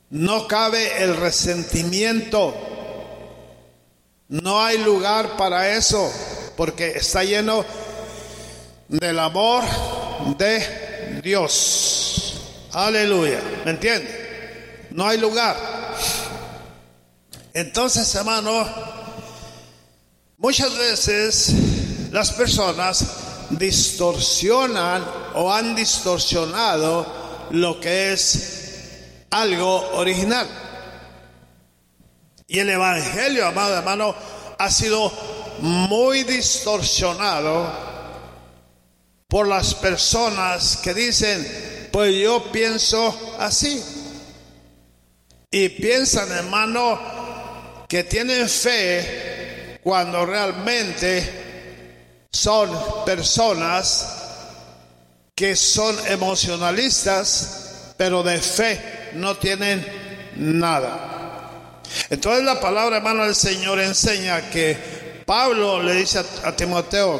No cabe el resentimiento. No hay lugar para eso, porque está lleno del amor de Dios. Aleluya. ¿Me entiende? No hay lugar. Entonces, hermano, muchas veces las personas distorsionan o han distorsionado lo que es algo original. Y el evangelio, amado hermano, ha sido muy distorsionado por las personas que dicen, pues yo pienso así. Y piensan, hermano, que tienen fe cuando realmente son personas que son emocionalistas, pero de fe no tienen nada. Entonces la palabra, hermano, del Señor enseña que Pablo le dice a Timoteo,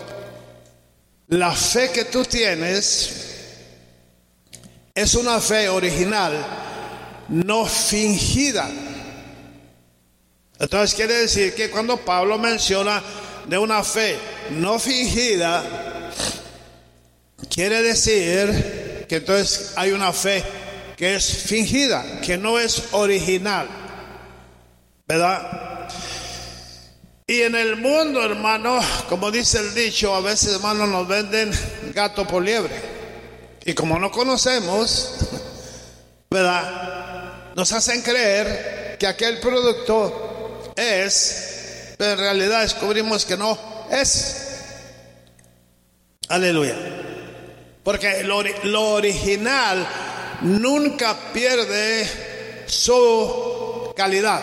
la fe que tú tienes es una fe original, no fingida. Entonces quiere decir que cuando Pablo menciona de una fe no fingida, quiere decir que entonces hay una fe que es fingida, que no es original, ¿verdad? Y en el mundo, hermano, como dice el dicho, a veces, hermano, nos venden gato por liebre. Y como no conocemos, ¿verdad?, nos hacen creer que aquel producto es, pero en realidad descubrimos que no es. Aleluya. Porque lo original nunca pierde su calidad.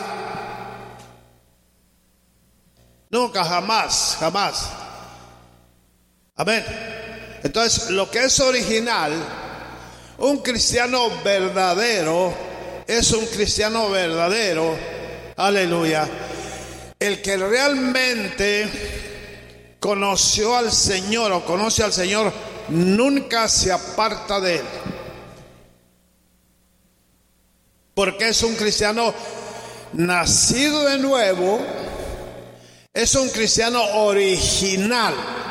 Nunca, jamás, jamás. Amén. Entonces, lo que es original, un cristiano verdadero es un cristiano verdadero. Aleluya. El que realmente conoció al Señor o conoce al Señor nunca se aparta de Él. Porque es un cristiano nacido de nuevo. Es un cristiano original.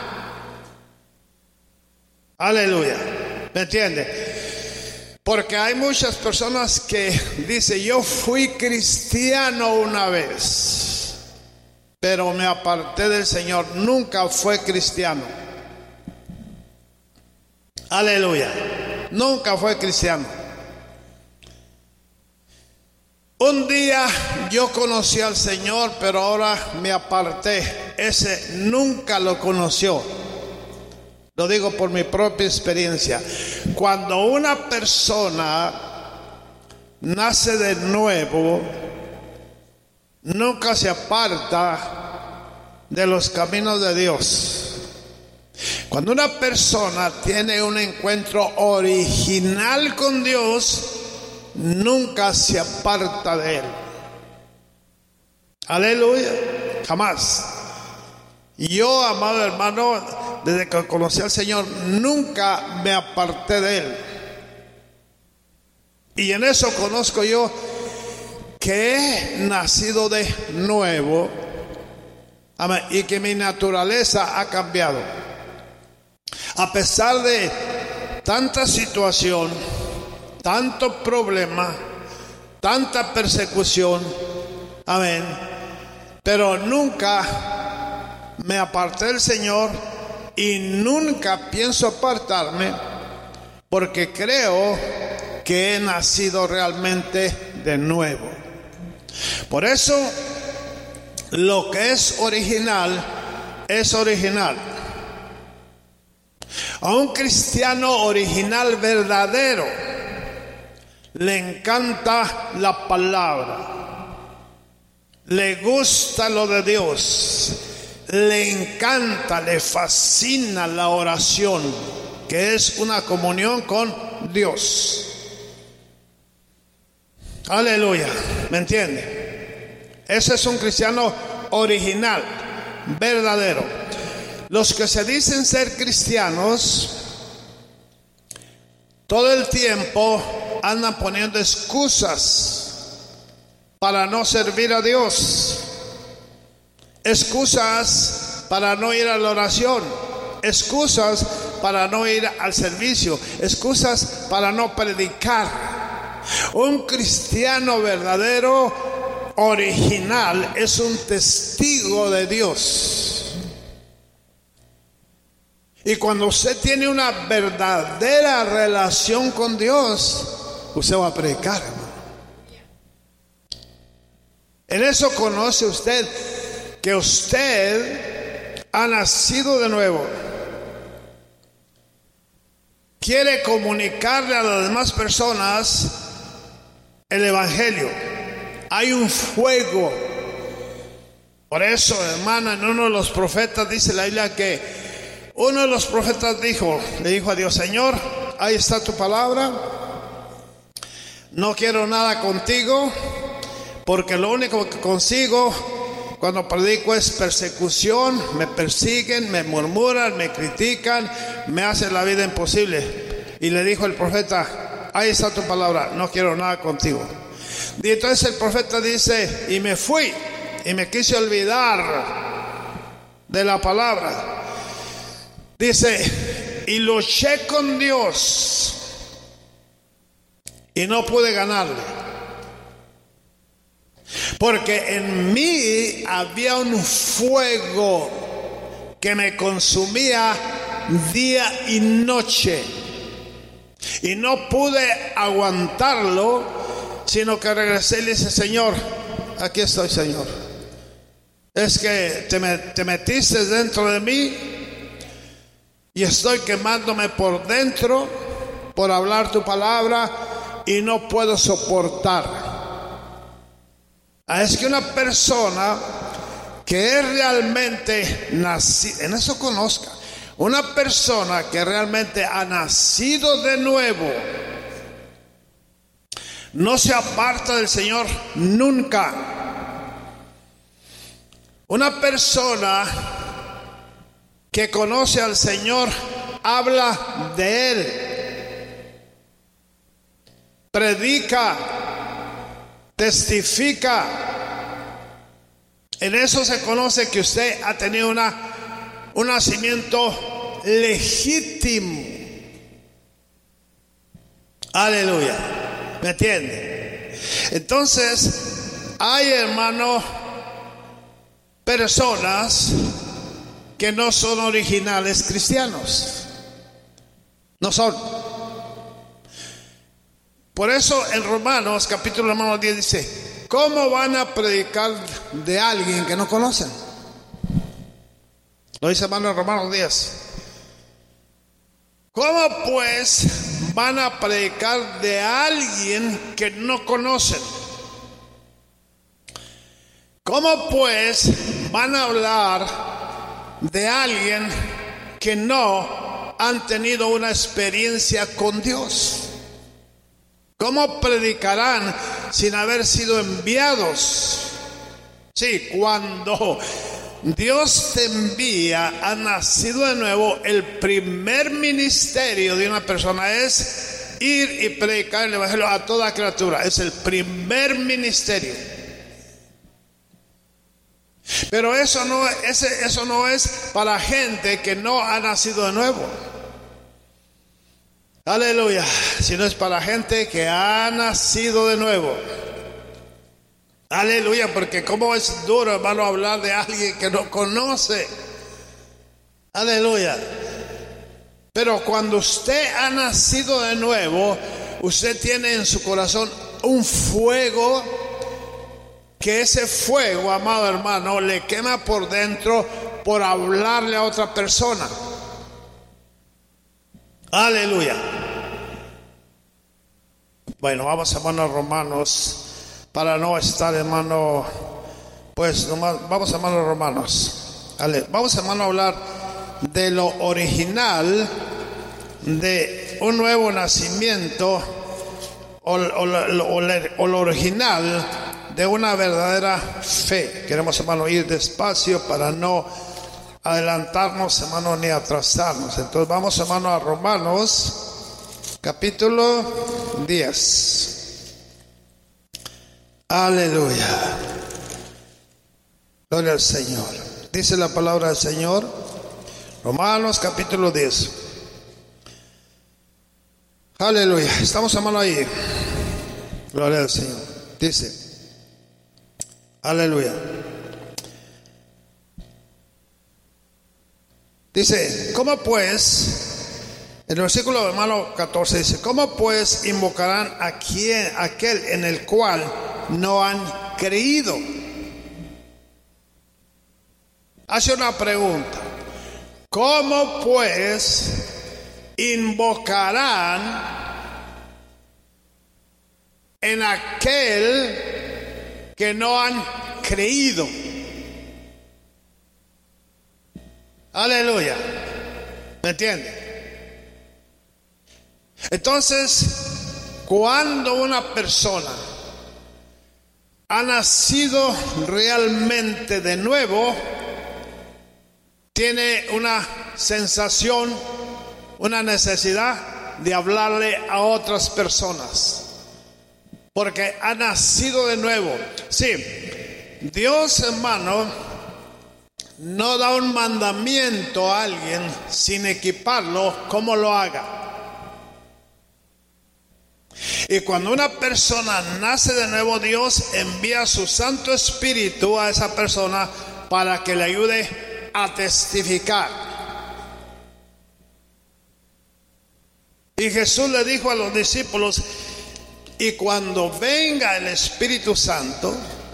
Aleluya. ¿Me entiende? Porque hay muchas personas que dicen, yo fui cristiano una vez, pero me aparté del Señor. Nunca fue cristiano. Aleluya. Nunca fue cristiano. Un día yo conocí al Señor, pero ahora me aparté. Ese nunca lo conoció. Lo digo por mi propia experiencia. Cuando una persona nace de nuevo, nunca se aparta de los caminos de Dios. Cuando una persona tiene un encuentro original con Dios, nunca se aparta de Él. Aleluya. Jamás. Yo, amado hermano, desde que conocí al Señor, nunca me aparté de Él. Y en eso conozco yo que he nacido de nuevo. Amén. Y que mi naturaleza ha cambiado. A pesar de tanta situación, tanto problema, tanta persecución, amén, pero nunca me aparté del Señor y nunca pienso apartarme, porque creo que he nacido realmente de nuevo. Por eso, lo que es original es original. A un cristiano original verdadero le encanta la palabra, le gusta lo de Dios, le encanta, le fascina la oración, que es una comunión con Dios. Aleluya. ¿Me entiende? Ese es un cristiano original, verdadero. Los que se dicen ser cristianos todo el tiempo andan poniendo excusas para no servir a Dios, excusas para no ir a la oración, excusas para no ir al servicio, excusas para no predicar. Un cristiano verdadero, original, es un testigo de Dios. Y cuando usted tiene una verdadera relación con Dios, usted va a predicar, hermano. En eso conoce usted que usted ha nacido de nuevo. Quiere comunicarle a las demás personas el evangelio. Hay un fuego. Por eso, hermana, en uno de los profetas dice la Biblia que uno de los profetas le dijo a Dios: Señor, ahí está tu palabra, no quiero nada contigo, porque lo único que consigo cuando predico es persecución, me persiguen, me murmuran, me critican, me hacen la vida imposible. Y le dijo el profeta: ahí está tu palabra, no quiero nada contigo. Y entonces el profeta dice: y me fui y me quise olvidar de la palabra. Dice: y luché con Dios y no pude ganarle, porque en mí había un fuego que me consumía día y noche, y no pude aguantarlo, sino que regresé y le dije: Señor, aquí estoy, Señor. Es que te metiste dentro de mí y estoy quemándome por dentro por hablar tu palabra y no puedo soportar. Es que una persona que es realmente nacida, en eso conozca, una persona que realmente ha nacido de nuevo, no se aparta del Señor nunca. Una persona que conoce al Señor habla de Él, predica, testifica. En eso se conoce que usted ha tenido un nacimiento legítimo. Aleluya. ¿Me entiende? Entonces, hay, hermano, personas que no son originales cristianos. No son. Por eso en Romanos capítulo 10 dice: ¿cómo van a predicar de alguien que no conocen? Lo dice hermano en Romanos 10. ¿Cómo pues van a predicar de alguien que no conocen? ¿Cómo pues van a hablar de alguien que no han tenido una experiencia con Dios? ¿Cómo predicarán sin haber sido enviados? Sí, cuando Dios te envía, ha nacido de nuevo, el primer ministerio de una persona es ir y predicar el evangelio a toda criatura. Es el primer ministerio. Pero eso no es para gente que no ha nacido de nuevo. Aleluya. Sino es para gente que ha nacido de nuevo. Aleluya. Porque cómo es duro, hermano, hablar de alguien que no conoce. Aleluya. Pero cuando usted ha nacido de nuevo, usted tiene en su corazón un fuego, que ese fuego, amado hermano, le quema por dentro por hablarle a otra persona. Aleluya. Bueno, vamos, hermano, a Romanos, para no estar, hermano, pues nomás, vamos, hermano, a Romanos. Vamos, hermano, a hablar de lo original, de un nuevo nacimiento, o lo original de una verdadera fe. Queremos, hermano, ir despacio para no adelantarnos, hermano, ni atrasarnos. Entonces vamos, hermano, a Romanos capítulo 10. Aleluya. Gloria al Señor. Dice la palabra del Señor, Romanos capítulo 10. Aleluya. Estamos a mano ahí. Gloria al Señor. Dice, aleluya. Dice, ¿cómo pues? En el versículo hermano 14 dice, ¿cómo pues invocarán a aquel en el cual no han creído? Hace una pregunta. ¿Cómo pues invocarán en aquel que no han creído? Aleluya. ¿Me entiende? Entonces, cuando una persona ha nacido realmente de nuevo, tiene una sensación, una necesidad de hablarle a otras personas, porque ha nacido de nuevo. Sí, Dios, hermano, no da un mandamiento a alguien sin equiparlo cómo lo haga. Y cuando una persona nace de nuevo, Dios envía su Santo Espíritu a esa persona para que le ayude a testificar. Y Jesús le dijo a los discípulos, y cuando venga el Espíritu Santo,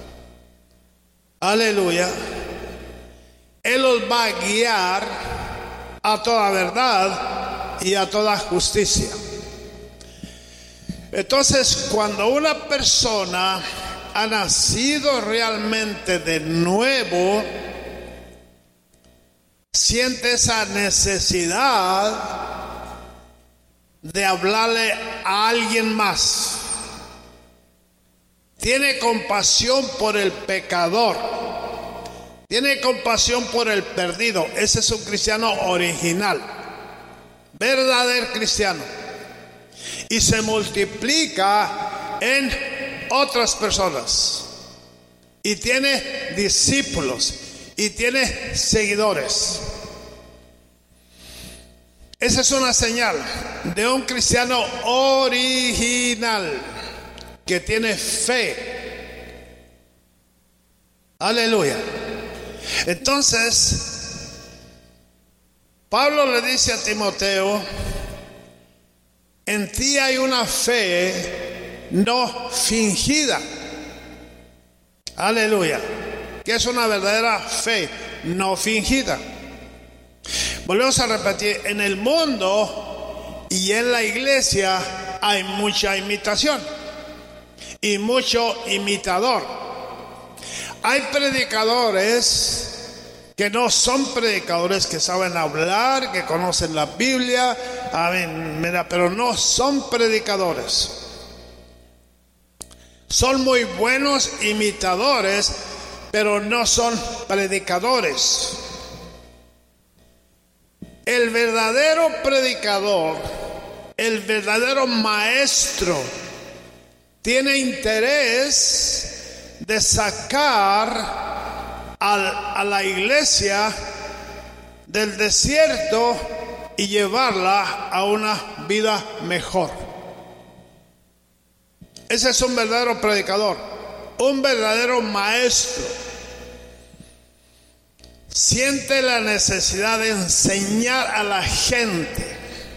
aleluya, Él los va a guiar a toda verdad y a toda justicia. Entonces, cuando una persona ha nacido realmente de nuevo, siente esa necesidad de hablarle a alguien más. Tiene compasión por el pecador. Tiene compasión por el perdido. Ese es un cristiano original, verdadero cristiano. Y se multiplica en otras personas. Y tiene discípulos. Y tiene seguidores. Esa es una señal de un cristiano original que tiene fe. Aleluya. Entonces, Pablo le dice a Timoteo, en ti hay una fe no fingida. Aleluya. Que es una verdadera fe no fingida. Volvemos a repetir, en el mundo y en la iglesia hay mucha imitación y mucho imitador. Hay predicadores que no son predicadores, que saben hablar, que conocen la Biblia, pero no son predicadores. Son muy buenos imitadores, pero no son predicadores. El verdadero predicador, el verdadero maestro, tiene interés de sacar a la iglesia del desierto y llevarla a una vida mejor. Ese es un verdadero predicador, un verdadero maestro. Siente la necesidad de enseñar a la gente.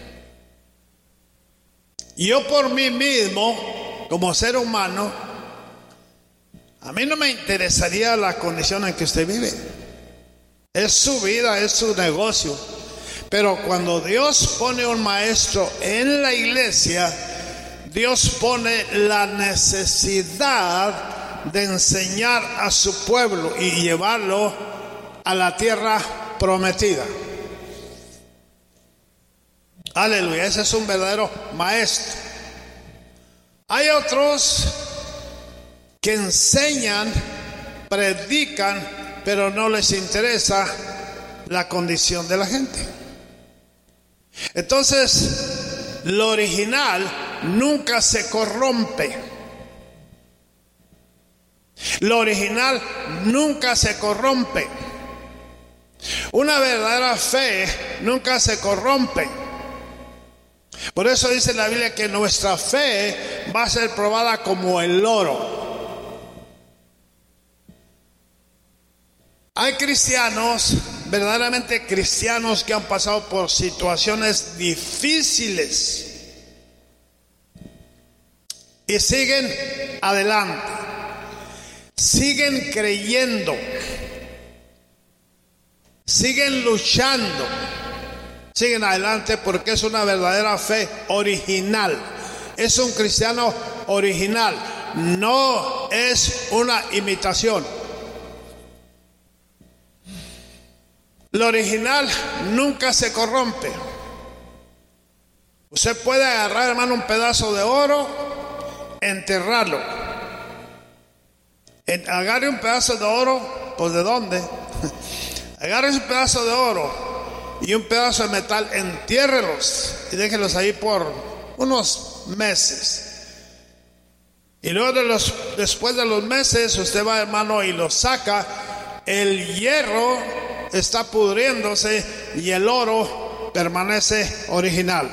Yo por mí mismo, como ser humano, a mí no me interesaría la condición en que usted vive. Es su vida, es su negocio. Pero cuando Dios pone un maestro en la iglesia, Dios pone la necesidad de enseñar a su pueblo y llevarlo a la tierra prometida. Aleluya, ese es un verdadero maestro. Hay otros que enseñan, predican, pero no les interesa la condición de la gente. Entonces, Lo original nunca se corrompe. Lo original nunca se corrompe. Una verdadera fe nunca se corrompe. Por eso dice la Biblia que nuestra fe va a ser probada como el oro. Hay cristianos, verdaderamente cristianos, que han pasado por situaciones difíciles y siguen adelante, siguen creyendo, siguen luchando, siguen adelante porque es una verdadera fe original. Es un cristiano original, no es una imitación. Lo original nunca se corrompe. Usted puede agarrar, hermano, un pedazo de oro, enterrarlo. Agarre un pedazo de oro, pues ¿de dónde? Agarre un pedazo de oro y un pedazo de metal, entiérrelos y déjenlos ahí por unos meses. Y luego después de los meses, usted va, hermano, y lo saca. El hierro está pudriéndose y el oro permanece original.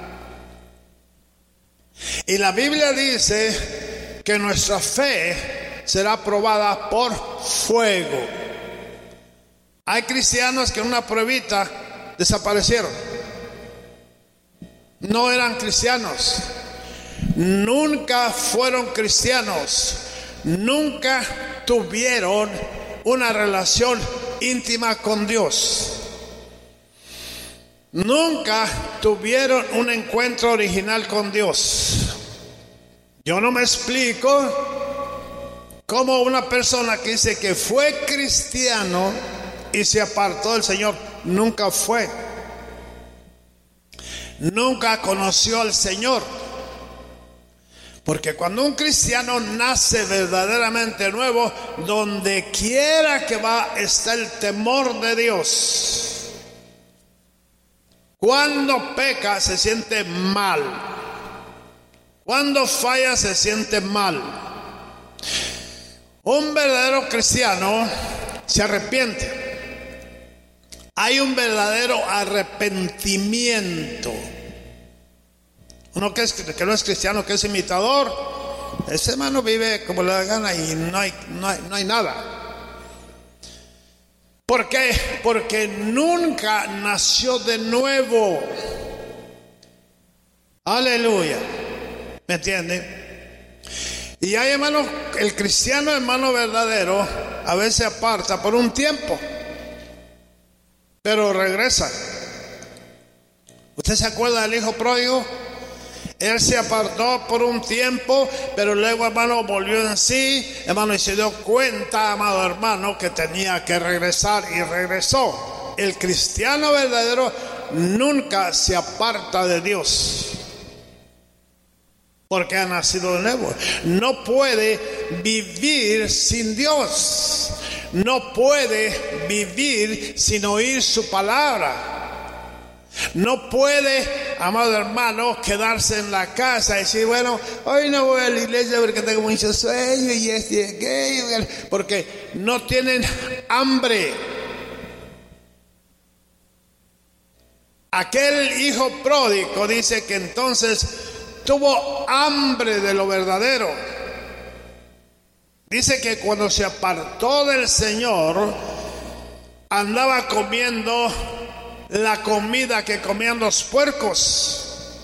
Y la Biblia dice que nuestra fe será probada por fuego. Hay cristianos que en una pruebita desaparecieron. No eran cristianos. Nunca fueron cristianos. Nunca tuvieron una relación íntima con Dios. Nunca tuvieron un encuentro original con Dios. Yo no me explico cómo una persona que dice que fue cristiano y se apartó del Señor nunca fue. Nunca conoció al Señor. Porque cuando un cristiano nace verdaderamente nuevo, donde quiera que va está el temor de Dios. Cuando peca se siente mal. Cuando falla se siente mal. Un verdadero cristiano se arrepiente. Hay un verdadero arrepentimiento. Uno que no es cristiano, que es imitador, ese hermano vive como le da gana y no hay nada. ¿Por qué? Porque nunca nació de nuevo. Aleluya. ¿Me entiende? Y hay, hermano, el cristiano, hermano verdadero, a veces aparta por un tiempo, pero regresa. ¿Usted se acuerda del hijo pródigo? Él se apartó por un tiempo, pero luego, hermano, volvió en sí, hermano, y se dio cuenta, amado hermano, que tenía que regresar y regresó. El cristiano verdadero nunca se aparta de Dios, porque ha nacido de nuevo. No puede vivir sin Dios. No puede vivir sin oír su palabra. No puede, amado hermano, quedarse en la casa y decir, bueno, hoy no voy a la iglesia porque tengo mucho sueño y aquello, porque no tienen hambre. Aquel hijo pródigo dice que entonces tuvo hambre de lo verdadero. Dice que cuando se apartó del Señor, andaba comiendo la comida que comían los puercos.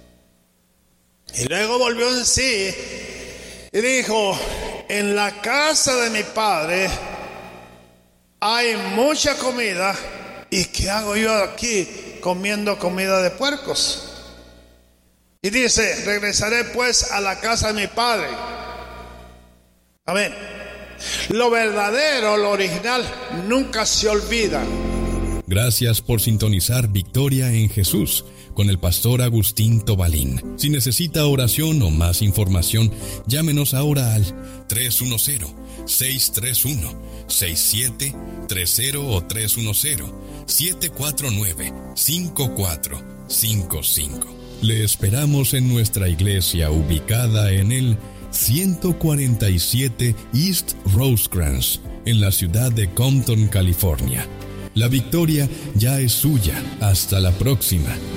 Y luego volvió en sí y dijo, en la casa de mi padre hay mucha comida, ¿y qué hago yo aquí comiendo comida de puercos? Y dice, regresaré pues a la casa de mi padre. Amén. Lo verdadero, lo original, nunca se olvida. Gracias por sintonizar Victoria en Jesús con el pastor Agustín Tobalín. Si necesita oración o más información, llámenos ahora al 310-631-6730 o 310-749-5455. Le esperamos en nuestra iglesia ubicada en el 147 East Rosecrans, en la ciudad de Compton, California. La victoria ya es suya. Hasta la próxima.